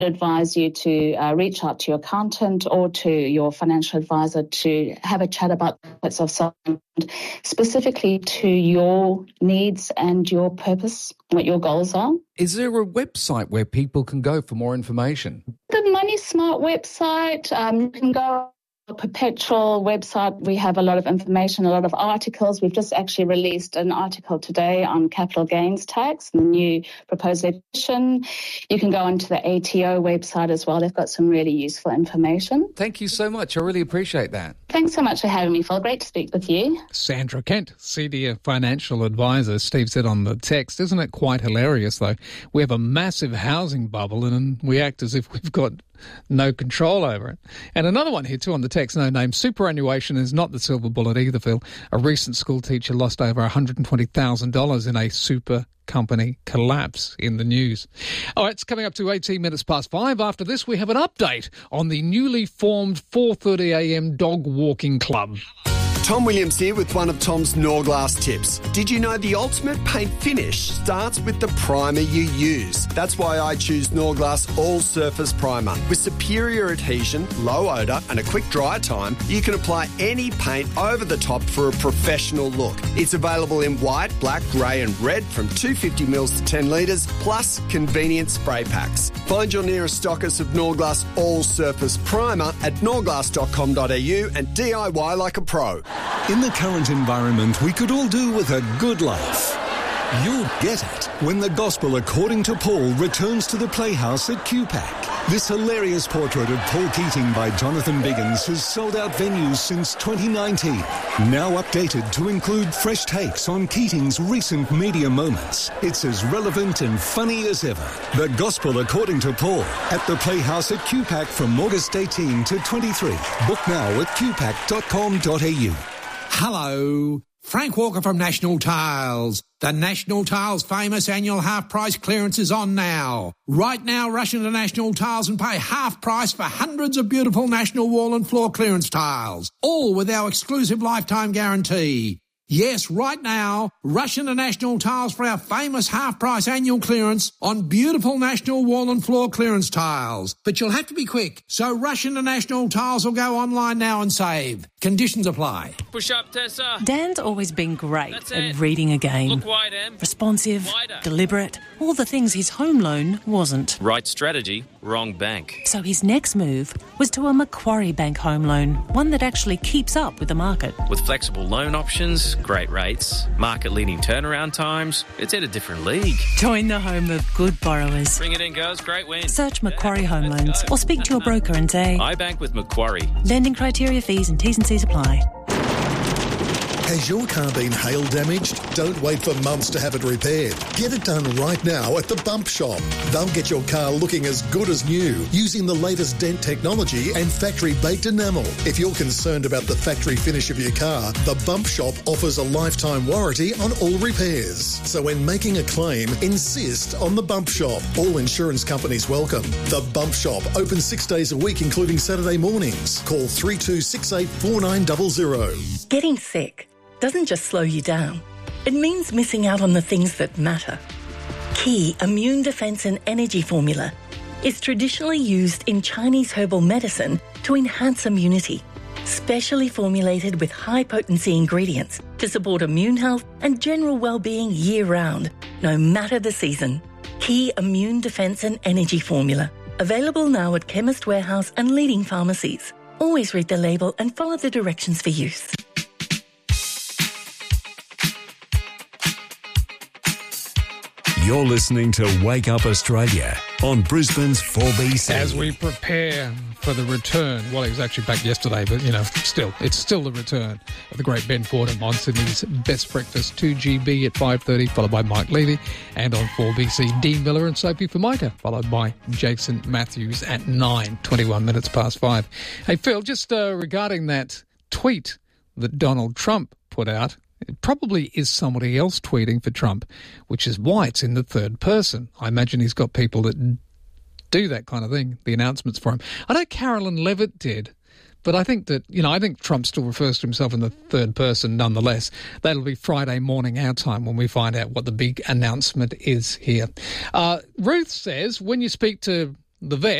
advise you to reach out to your accountant or to your financial advisor to have a chat about benefits of self-employment, specifically to your needs and your purpose, what your goals are. Is there a website where people can go for more information? The Money Smart website, you can go Perpetual website. We have a lot of information, a lot of articles. We've just actually released an article today on capital gains tax, the new proposed legislation. You can go onto the ATO website as well. They've got some really useful information. Thank you so much. I really appreciate that. Thanks so much for having me, Phil. Great to speak with you. Sandra Kent, Senior Financial Advisor. Steve said on the text, isn't it quite hilarious, though? We have a massive housing bubble and we act as if we've got no control over it. And another one here too on the text, no name. Superannuation is not the silver bullet either, Phil. A recent school teacher lost over $120,000 in a super company collapse in the news. All right, it's coming up to 18 minutes past 5. After this, we have an update on the newly formed 4:30am dog walking club. Tom Williams here with one of Tom's Norglass tips. Did you know the ultimate paint finish starts with the primer you use? That's why I choose Norglass All Surface Primer. With superior adhesion, low odour and a quick dry time, you can apply any paint over the top for a professional look. It's available in white, black, grey and red from 250ml to 10 litres, plus convenient spray packs. Find your nearest stockist of Norglass All Surface Primer at norglass.com.au and DIY like a pro. In the current environment, we could all do with a good laugh. You'll get it when The Gospel According to Paul returns to the Playhouse at QPAC. This hilarious portrait of Paul Keating by Jonathan Biggins has sold out venues since 2019. Now updated to include fresh takes on Keating's recent media moments. It's as relevant and funny as ever. The Gospel According to Paul at the Playhouse at QPAC from August 18 to 23. Book now at qpac.com.au. Hello, Frank Walker from National Tiles. The National Tiles famous annual half-price clearance is on now. Right now, rush into National Tiles and pay half price for hundreds of beautiful National Wall and Floor clearance tiles, all with our exclusive lifetime guarantee. Yes, right now, rush into National Tiles for our famous half-price annual clearance on beautiful National Wall and Floor clearance tiles. But you'll have to be quick, so rush into National Tiles or go online now and save. Conditions apply. Push up, Tessa. Dan's always been great at reading a game. Look wide, Em. Responsive, Wider. deliberate, all the things his home loan wasn't. Right strategy, wrong bank. So his next move was to a Macquarie Bank home loan, one that actually keeps up with the market. With flexible loan options, great rates, market-leading turnaround times, it's at a different league. Join the home of good borrowers. Bring it in, girls. Great win. Search Macquarie Home Loans or speak to your broker and say, I bank with Macquarie. lending criteria, fees and T's and C's apply. Has your car been hail damaged? Don't wait for months to have it repaired. Get it done right now at the Bump Shop. They'll get your car looking as good as new using the latest dent technology and factory-baked enamel. If you're concerned about the factory finish of your car, the Bump Shop offers a lifetime warranty on all repairs. So when making a claim, insist on the Bump Shop. All insurance companies welcome. The Bump Shop, open 6 days a week, including Saturday mornings. Call 3268 4900. Getting sick doesn't just slow you down. It means missing out on the things that matter. Key Immune Defense and Energy Formula is traditionally used in Chinese herbal medicine to enhance immunity, specially formulated with high-potency ingredients to support immune health and general well-being year-round, no matter the season. Key Immune Defense and Energy Formula. Available now at Chemist Warehouse and leading pharmacies. Always read the label and follow the directions for use. You're listening to Wake Up Australia on Brisbane's 4BC. As we prepare for the return, well, he was actually back yesterday, but, it's still the return of the great Ben Fordham on Sydney's Best Breakfast, 2GB at 5:30, followed by Mike Levy, and on 4BC, Dean Miller and Sophie Formica, followed by Jason Matthews at 9, 21 minutes past 5. Hey, Phil, just regarding that tweet that Donald Trump put out, it probably is somebody else tweeting for Trump, which is why it's in the third person. I imagine he's got people that do that kind of thing, the announcements for him. I know Carolyn Levitt did, but I think that, I think Trump still refers to himself in the third person nonetheless. That'll be Friday morning our time when we find out what the big announcement is here. Ruth says, when you speak to the vet